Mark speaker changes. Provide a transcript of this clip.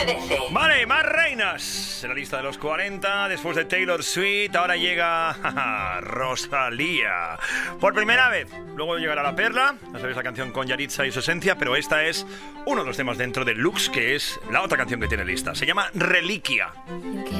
Speaker 1: 13.
Speaker 2: Vale, más reinas en la lista de los 40. Después de Taylor Swift, ahora llega Rosalía. Por primera vez. Luego llegará La Perla. Ya sabéis, la canción con Yaritza y su esencia. Pero esta es uno de los temas dentro de Lux, que es la otra canción que tiene lista. Se llama Reliquia.